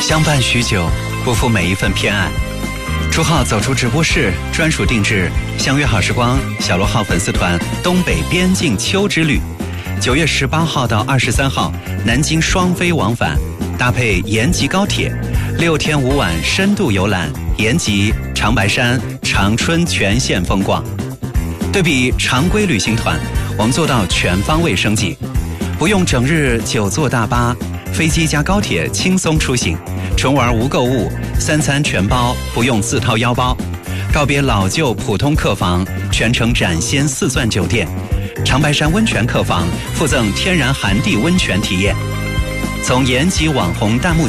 相伴许久，不负每一份偏爱。朱浩走出直播室，专属定制，相约好时光小罗号粉丝团东北边境秋之旅，9月18号到23号，南京双飞往返，搭配延吉高铁，6天5晚深度游览延吉、长白山、长春全线风光。对比常规旅行团，我们做到全方位升级，不用整日久坐大巴，飞机加高铁轻松出行，纯玩无购物，3餐全包，不用自掏腰包。告别老旧普通客房，全程展现4钻酒店，长白山温泉客房附赠天然寒地温泉体验。从延吉网红弹幕